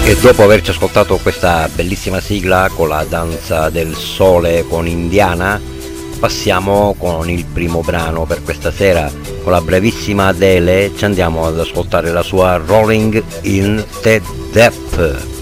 E dopo averci ascoltato questa bellissima sigla con la danza del sole con Indiana, passiamo con il primo brano per questa sera. Con la bravissima Adele ci andiamo ad ascoltare la sua Rolling in the Deep.